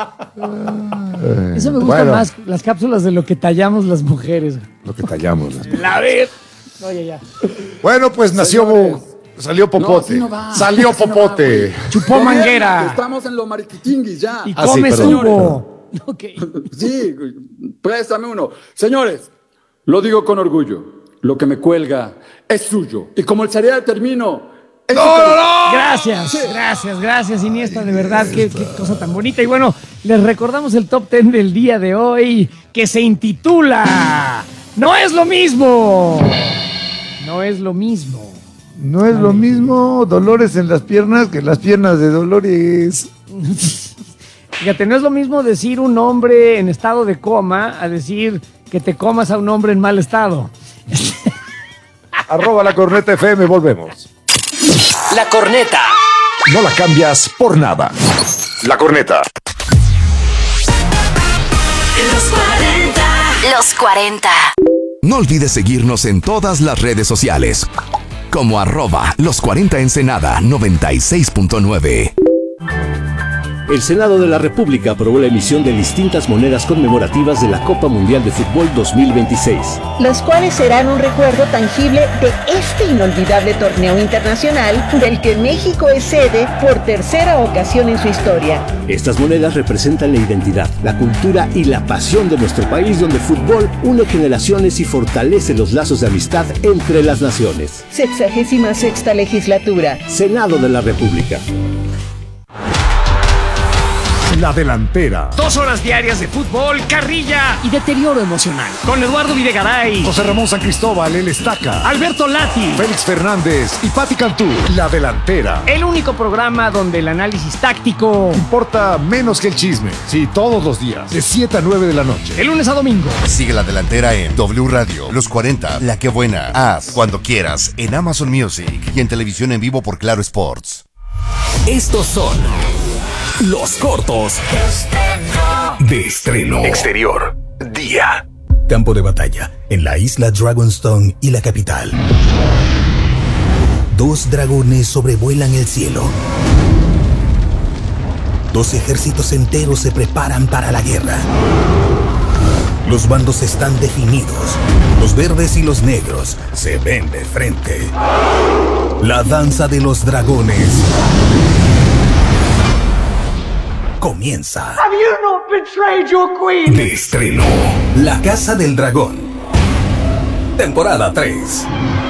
Eso me gusta más, las cápsulas de lo que tallamos las mujeres. Lo que tallamos. La ver. Oye, ya. Bueno, pues salió popote. No, va. Salió popote. Chupó manguera. Estamos en los mariquitinguis ya. Y come subo. Okay. Sí, préstame uno. Señores, lo digo con orgullo. Lo que me cuelga es suyo. Y como el cereal termino... ¡No! Gracias, Iniesta, de verdad, qué cosa tan bonita. Y bueno, les recordamos el top 10 del día de hoy, que se intitula No es lo mismo. No es lo mismo. No es lo mismo dolores en las piernas que las piernas de Dolores. Fíjate, no es lo mismo decir un hombre en estado de coma a decir que te comas a un hombre en mal estado. @La Corneta FM, volvemos. La Corneta. No la cambias por nada. La Corneta. Los 40. No olvides seguirnos en todas las redes sociales, como @los40 Ensenada 96.9. El Senado de la República aprobó la emisión de distintas monedas conmemorativas de la Copa Mundial de Fútbol 2026. Las cuales serán un recuerdo tangible de este inolvidable torneo internacional del que México es sede por tercera ocasión en su historia. Estas monedas representan la identidad, la cultura y la pasión de nuestro país, donde el fútbol une generaciones y fortalece los lazos de amistad entre las naciones. 66ª legislatura. Senado de la República. La Delantera. 2 horas diarias de fútbol, carrilla y deterioro emocional. Con Eduardo Videgaray, José Ramón San Cristóbal, el Estaca, Alberto Lati, Félix Fernández y Pati Cantú. La Delantera. El único programa donde el análisis táctico Importa menos que el chisme. Sí, todos los días, de 7 a 9 de la noche. de lunes a domingo. Sigue La Delantera en W Radio, Los 40, La Que Buena, Haz, cuando quieras, en Amazon Music y en televisión en vivo por Claro Sports. Estos son los cortos de estreno. Exterior, día. Campo de batalla en la isla Dragonstone y la capital. 2 dragones sobrevuelan el cielo. 2 ejércitos enteros se preparan para la guerra. Los bandos están definidos. Los verdes y los negros se ven de frente. La danza de los dragones comienza. Have you not betrayed your queen? De estreno, La Casa del Dragón, temporada 3.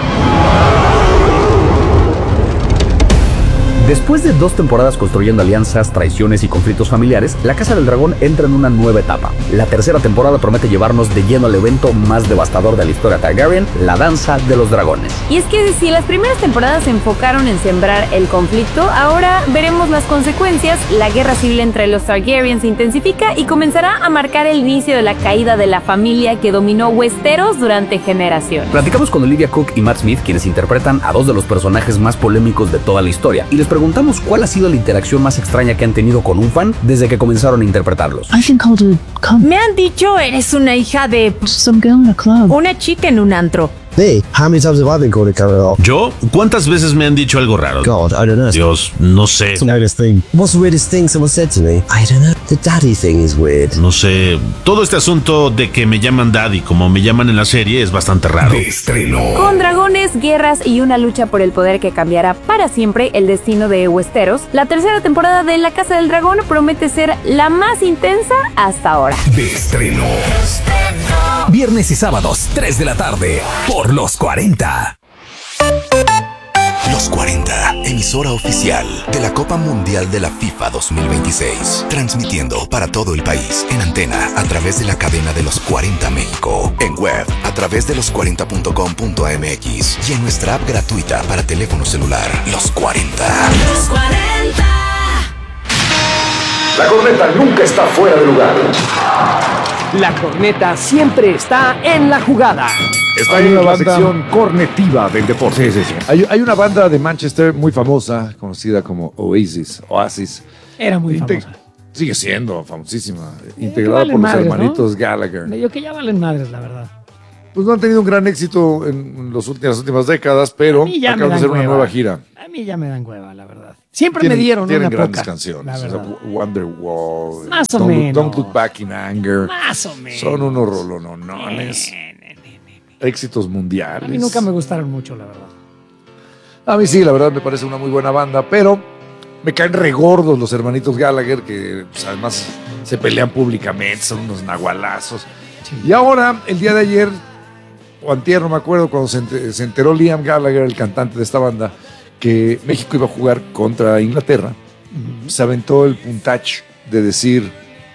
Después de 2 temporadas construyendo alianzas, traiciones y conflictos familiares, La Casa del Dragón entra en una nueva etapa. La tercera temporada promete llevarnos de lleno al evento más devastador de la historia Targaryen, la Danza de los Dragones. Y es que si las primeras temporadas se enfocaron en sembrar el conflicto, ahora veremos las consecuencias. La guerra civil entre los Targaryen se intensifica y comenzará a marcar el inicio de la caída de la familia que dominó Westeros durante generaciones. Platicamos con Olivia Cook y Matt Smith, quienes interpretan a 2 de los personajes más polémicos de toda la historia, y les preguntamos cuál ha sido la interacción más extraña que han tenido con un fan desde que comenzaron a interpretarlos. Me han dicho, eres una hija de una chica en un antro. Me? How many times have I been called a carrot? ¿Yo? ¿Cuántas veces me han dicho algo raro? God, I don't know. Dios, no sé. It's the weirdest thing. What's the weirdest thing someone said to me? I don't know. The daddy thing is weird. No sé. Todo este asunto de que me llaman daddy como me llaman en la serie es bastante raro. De estreno. Con dragones, guerras y una lucha por el poder que cambiará para siempre el destino de Westeros, la tercera temporada de La Casa del Dragón promete ser la más intensa hasta ahora. De estreno. Viernes y sábados, 3 de la tarde, por Los 40. Los 40, emisora oficial de la Copa Mundial de la FIFA 2026. Transmitiendo para todo el país en antena a través de la cadena de Los 40 México. En web a través de los40.com.mx y en nuestra app gratuita para teléfono celular. Los 40. Los 40. La Corneta nunca está fuera de lugar. La Corneta siempre está en la jugada. Está en la sección cornetiva del deporte. Sí. Hay una banda de Manchester muy famosa, conocida como Oasis. Era muy famosa. Sigue siendo famosísima. Integrada valen por los madres, hermanitos Gallagher. Medio que ya valen madres, la verdad. Pues no han tenido un gran éxito en las últimas décadas, pero A mí ya acaban me de hacer dan una hueva. nueva gira. A mí mí ya me dan hueva, la verdad. Siempre me dieron tienen una grandes poca, canciones. la verdad. Wonderwall. Más o menos. Don't Look Back in Anger. Más o menos. Son unos rolononones. Éxitos mundiales. A mí nunca me gustaron mucho, la verdad. A mí sí, la verdad me parece una muy buena banda, pero me caen regordos los hermanitos Gallagher, que pues, además se pelean públicamente, son unos nahualazos. Sí. Y ahora, el día de ayer, o antier, no me acuerdo, cuando se enteró Liam Gallagher, el cantante de esta banda, que México iba a jugar contra Inglaterra, se aventó el puntache de decir: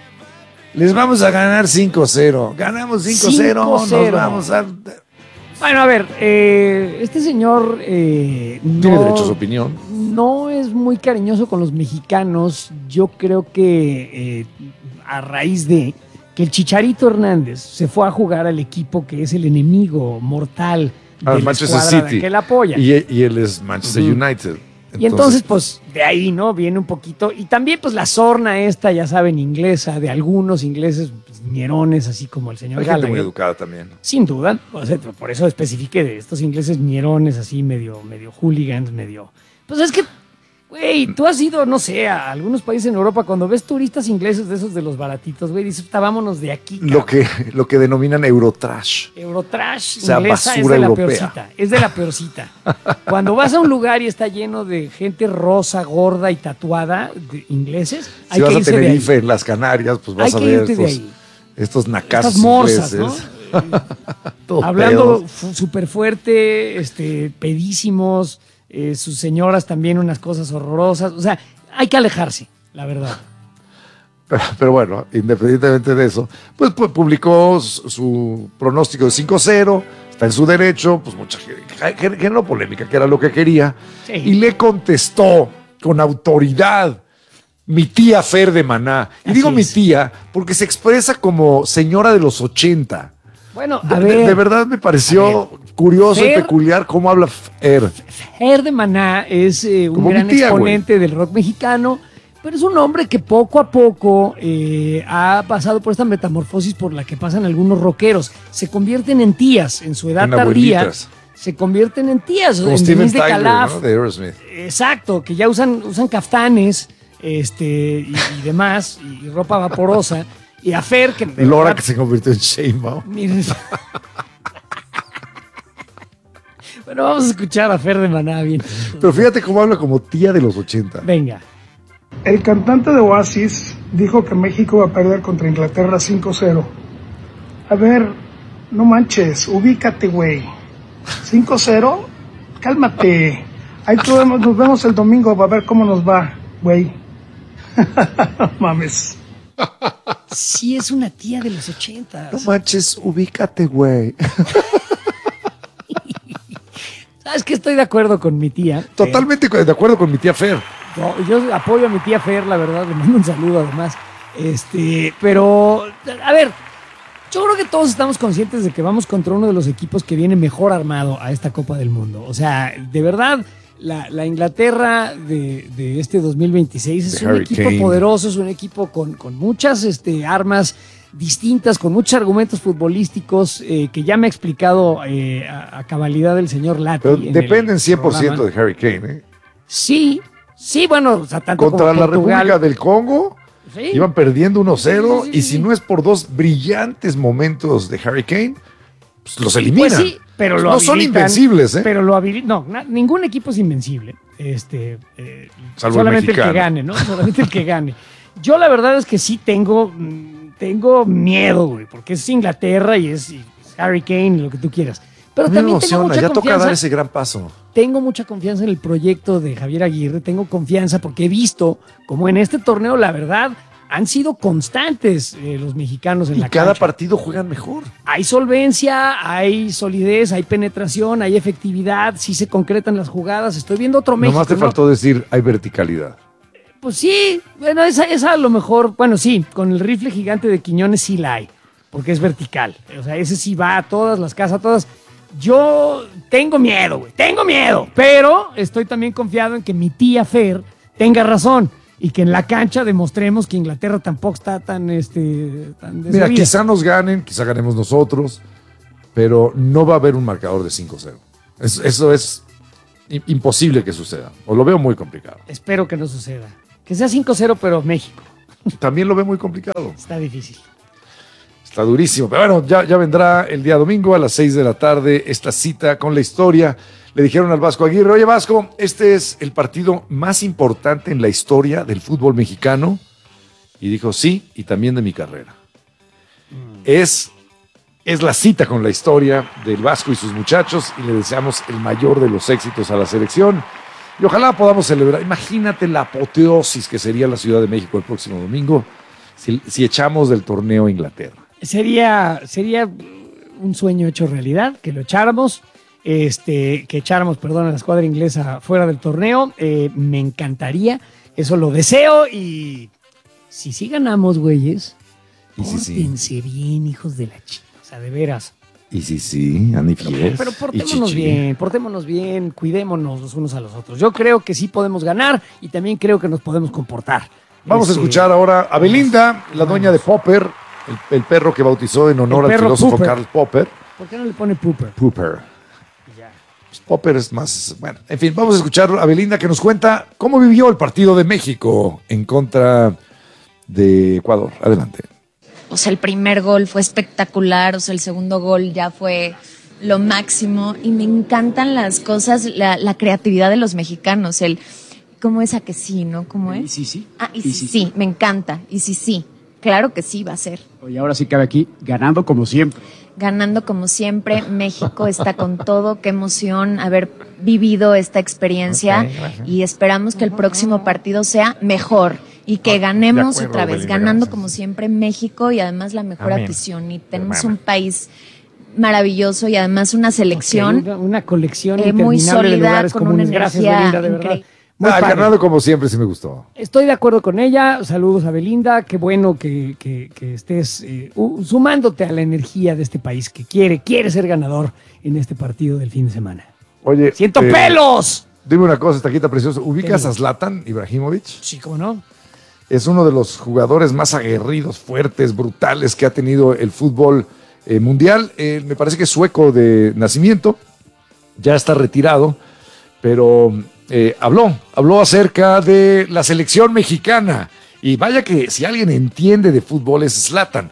les vamos a ganar 5-0. Ganamos 5-0, nos vamos a... Bueno, a ver, este señor... tiene derecho a su opinión. No es muy cariñoso con los mexicanos. Yo creo que a raíz de que el Chicharito Hernández se fue a jugar al equipo que es el enemigo mortal de la escuadra que él apoya. Y él es Manchester United. Y entonces, pues, de ahí, ¿no? Viene un poquito. Y también, pues, la sorna esta, ya saben, inglesa, de algunos ingleses pues, ñerones, así como el señor Gallagher. Hay gente muy educada también. Sin duda. O sea, por eso especifique de estos ingleses ñerones, así medio hooligans, medio... Pues es que, güey, tú has ido, no sé, a algunos países en Europa, cuando ves turistas ingleses de esos de los baratitos, güey, dices, vámonos de aquí. Lo que denominan Eurotrash. Eurotrash, o sea, inglesa, es de la peorcita. Es de la peorcita. Cuando vas a un lugar y está lleno de gente rosa, gorda y tatuada, de ingleses, hay que irse de ahí. Si vas a Tenerife, en las Canarias, pues vas a ver estos nacazos morsas, ingleses. ¿no? Hablando súper fuerte, pedísimos, sus señoras también unas cosas horrorosas. O sea, hay que alejarse, la verdad. Pero bueno, independientemente de eso, pues publicó su pronóstico de 5-0, está en su derecho, pues mucha gente generó polémica, que era lo que quería, sí. Y le contestó con autoridad mi tía Fer de Maná. Y así digo es. Mi tía porque se expresa como señora de los 80. Bueno, de verdad me pareció curioso Fer, y peculiar cómo habla Fer. Fer de Maná es un gran exponente del rock mexicano, pero es un hombre que poco a poco ha pasado por esta metamorfosis por la que pasan algunos rockeros. Se convierten en tías en su edad tardía. Se convierten en tías. Como Steven Tyler, ¿no? De Aerosmith. Exacto, que ya usan caftanes y demás, y ropa vaporosa. Y a Fer, que... Laura, verdad, que se convirtió en Sheinbaum. Bueno, vamos a escuchar a Fer de Maná bien. Pero fíjate cómo habla como tía de los 80. Venga. El cantante de Oasis dijo que México va a perder contra Inglaterra 5-0. A ver, no manches, ubícate, güey. 5-0, cálmate. Ahí nos vemos el domingo, va a ver cómo nos va, güey. Mames. Sí, es una tía de los 80. No manches, ubícate, güey. ¿Sabes qué? Estoy de acuerdo con mi tía. Totalmente de acuerdo con mi tía Fer. Yo apoyo a mi tía Fer, la verdad, le mando un saludo además. Pero, a ver, yo creo que todos estamos conscientes de que vamos contra uno de los equipos que viene mejor armado a esta Copa del Mundo. O sea, de verdad, la Inglaterra de este 2026 es un equipo poderoso, es un equipo con muchas armas distintas, con muchos argumentos futbolísticos que ya me ha explicado a cabalidad el señor Lati. Pero dependen 100% de Harry Kane, ¿eh? Sí, bueno, o sea, tanto contra como la República del Congo, sí. Iban perdiendo 1-0, sí, y si no es por dos brillantes momentos de Harry Kane, pues los eliminan. Pues sí, pero no son invencibles, ¿eh? Pero lo habilitan. No, ningún equipo es invencible. Solamente el que gane, ¿no? Solamente el que gane. Yo la verdad es que sí tengo miedo, güey, porque es Inglaterra y es Harry Kane, lo que tú quieras. Pero también tengo mucha ya confianza. Toca dar ese gran paso. Tengo mucha confianza en el proyecto de Javier Aguirre, tengo confianza porque he visto como en este torneo, la verdad, han sido constantes los mexicanos en la cancha. Y cada partido juegan mejor. Hay solvencia, hay solidez, hay penetración, hay efectividad, sí se concretan las jugadas. Estoy viendo otro México. Nomás te faltó decir, hay verticalidad. Pues sí, bueno, esa a lo mejor, bueno, sí, con el rifle gigante de Quiñones sí la hay, porque es vertical. O sea, ese sí va a todas las casas, a todas. Yo tengo miedo, güey, pero estoy también confiado en que mi tía Fer tenga razón y que en la cancha demostremos que Inglaterra tampoco está tan Mira, quizá nos ganen, quizá ganemos nosotros, pero no va a haber un marcador de 5-0. Eso es imposible que suceda. O lo veo muy complicado. Espero que no suceda. Que sea 5-0, pero México. También lo veo muy complicado. Está difícil. Está durísimo. Pero bueno, ya vendrá el día domingo a las 6 de la tarde esta cita con la historia. Le dijeron al Vasco Aguirre, oye Vasco, este es el partido más importante en la historia del fútbol mexicano. Y dijo, sí, y también de mi carrera. Es la cita con la historia del Vasco y sus muchachos y le deseamos el mayor de los éxitos a la selección. Y ojalá podamos celebrar. Imagínate la apoteosis que sería la Ciudad de México el próximo domingo si echamos del torneo a Inglaterra. Sería un sueño hecho realidad, que lo echáramos, que echáramos a la escuadra inglesa fuera del torneo. Me encantaría, eso lo deseo y si sí ganamos, güeyes, pórtense bien, hijos de la chica, o sea, de veras. Y sí, Ani Fies. Pero portémonos bien, cuidémonos los unos a los otros. Yo creo que sí podemos ganar y también creo que nos podemos comportar. Vamos a escuchar ahora a Belinda, la dueña de Popper, el perro que bautizó en honor al filósofo Popper. Karl Popper. ¿Por qué no le pone Popper? Popper. Pues Popper es más... Bueno, en fin, vamos a escuchar a Belinda que nos cuenta cómo vivió el partido de México en contra de Ecuador. Adelante. O sea, el primer gol fue espectacular, o sea, el segundo gol ya fue lo máximo y me encantan las cosas, la creatividad de los mexicanos, ¿cómo es a que sí, no? ¿Cómo es? Sí. Ah, y sí, me encanta, y sí, claro que sí va a ser. Y ahora sí cabe aquí, ganando como siempre. Ganando como siempre, México está con todo, qué emoción haber vivido esta experiencia y esperamos que el próximo partido sea mejor. Y que ganemos otra vez, ganando como siempre México y además la mejor afición. Y tenemos un país maravilloso y además una selección una colección muy interminable de sólida, lugares con comunes. una Gracias, energía Belinda, de verdad. increíble. Ganado como siempre, sí me gustó. Estoy de acuerdo con ella. Saludos a Belinda. Qué bueno que estés sumándote a la energía de este país que quiere ser ganador en este partido del fin de semana. Oye, ¡Siento pelos! Dime una cosa, taquita preciosa. ¿Ubicas a Zlatan Ibrahimovic? Sí, ¿cómo no? Es uno de los jugadores más aguerridos, fuertes, brutales que ha tenido el fútbol mundial. Me parece que es sueco de nacimiento, ya está retirado, pero habló acerca de la selección mexicana. Y vaya que si alguien entiende de fútbol es Zlatan.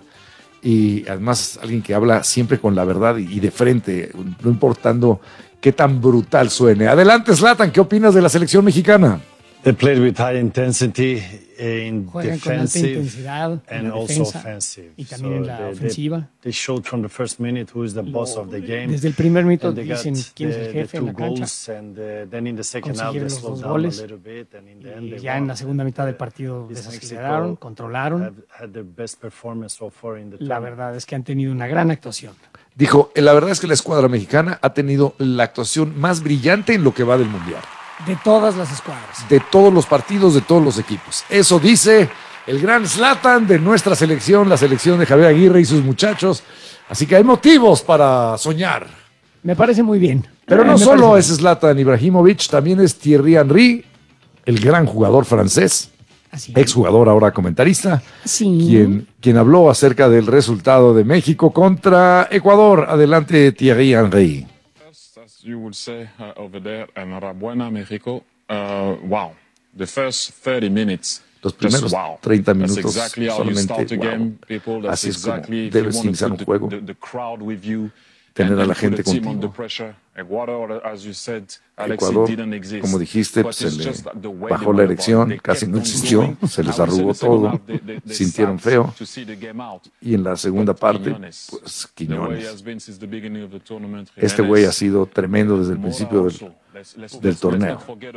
Y además alguien que habla siempre con la verdad y de frente, no importando qué tan brutal suene. Adelante, Zlatan, ¿qué opinas de la selección mexicana? They played with high intensity in Juegan con alta defensive intensidad en and la also defensa offensive. y también en la ofensiva. They showed from the first minute who is the boss of the game. Desde el primer minuto And they dicen got quién es el jefe en la cancha. And then in the second half they Consiguieron los slowed dos down a goles little bit and in the end y they ya won. en la segunda mitad del partido desaceleraron, controlaron. Had their best performance so far in the La tournament. verdad es que han tenido una gran actuación. Dijo, la verdad es que la escuadra mexicana ha tenido la actuación más brillante en lo que va del Mundial. De todas las escuadras. De todos los partidos, de todos los equipos. Eso dice el gran Zlatan de nuestra selección, la selección de Javier Aguirre y sus muchachos. Así que hay motivos para soñar. Me parece muy bien. Pero no solo es Zlatan Ibrahimovic, también es Thierry Henry, el gran jugador francés, exjugador, ahora comentarista, quien habló acerca del resultado de México contra Ecuador. Adelante, Thierry Henry. As you would say over there, enhorabuena, México. Wow, the first 30 minutes. Los primeros Just wow. 30 minutos That's exactly how you start solamente a wow. game, people. That's Así es como exactly if debes you want iniciar to un put juego. the crowd with you. Tener and a la put gente the team contigo. under pressure. Ecuador, as you said, Alexis Ecuador, didn't exist. como dijiste, But se it's le just the way bajó they la were erección, they casi kept no on existió, going. se les I would say arrugó the second todo, half, they sintieron start feo. to see the game out. Y en la segunda parte, Quiñones, pues the way he Quiñones. has been since the beginning of the tournament, Este güey ha sido tremendo desde el principio del torneo.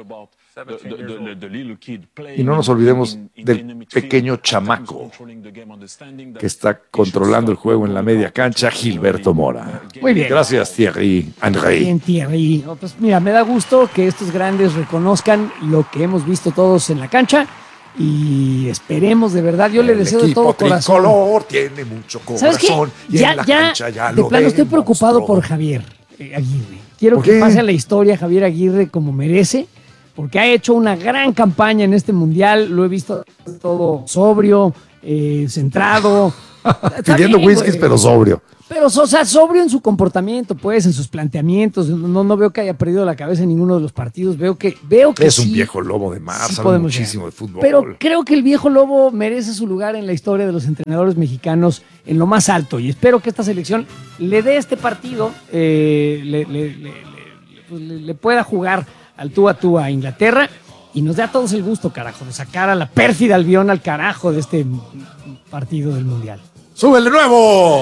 Y no nos olvidemos del pequeño chamaco que está controlando el juego en la media cancha, Gilberto Mora. Muy bien. Gracias, Thierry Henry. Bien, Thierry. No, pues mira, me da gusto que estos grandes reconozcan lo que hemos visto todos en la cancha y esperemos de verdad. Yo le deseo de todo corazón. Tricolor tiene mucho ¿Sabes qué? corazón y en la cancha ya de lo plano estoy demostró. preocupado por Javier Aguirre. Quiero ¿Por que qué? pase a la historia Javier Aguirre como merece, porque ha hecho una gran campaña en este mundial. Lo he visto todo sobrio, centrado. Está Pidiendo bien, whiskies, güey. pero sobrio. Pero, o sea, sobrio en su comportamiento, pues, en sus planteamientos. No veo que haya perdido la cabeza en ninguno de los partidos. Veo que es sí, un viejo lobo de mar, sí sabe muchísimo de fútbol. Pero creo que el viejo lobo merece su lugar en la historia de los entrenadores mexicanos en lo más alto. Y espero que esta selección le dé este partido, le pueda jugar al tú a tú a Inglaterra y nos dé a todos el gusto, carajo, de sacar a la pérfida Albión al carajo de este partido del Mundial. ¡Súbele nuevo!